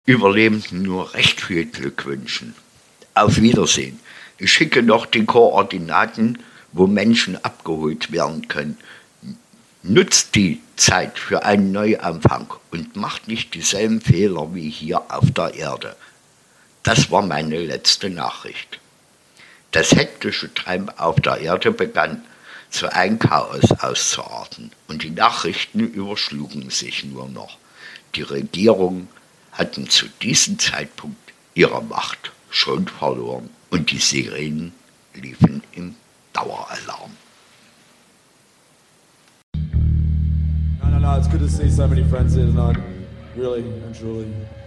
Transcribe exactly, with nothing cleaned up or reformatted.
Überlebenden nur recht viel Glück wünschen. Auf Wiedersehen. Ich schicke noch die Koordinaten, wo Menschen abgeholt werden können. Nutzt die Zeit für einen Neuanfang und macht nicht dieselben Fehler wie hier auf der Erde. Das war meine letzte Nachricht. Das hektische Treiben auf der Erde begann zu einem Chaos auszuarten und die Nachrichten überschlugen sich nur noch. Die Regierungen hatten zu diesem Zeitpunkt ihre Macht schon verloren und die Sirenen liefen im Daueralarm. No, no, no, it's good to see so many friends here tonight. Really and truly.